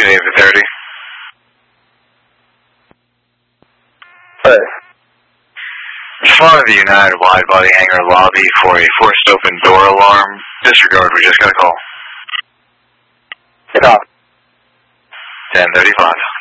Unit 30. Hey. Respond to the United wide body hangar lobby for a forced open door alarm. Disregard, we just got a call. Get off. 10:35.